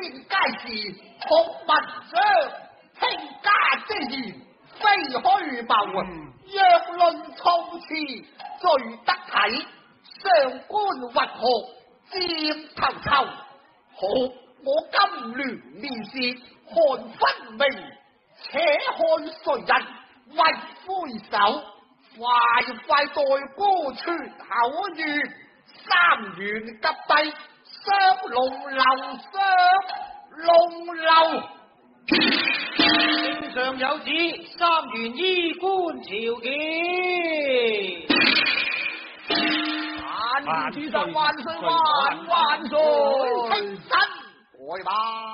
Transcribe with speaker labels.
Speaker 1: 皆是學文章，卿家之言非虛謀。若論措辭最得體，上官云何佔頭籌？好，我今亂面舌看分明，且看誰人為魁首。快代孤傳口諭，三元及第雙龍樓，雙龍樓。
Speaker 2: 聖上有旨，三元衣冠朝見。
Speaker 1: 萬主上萬歲萬歲！清晨，來吧。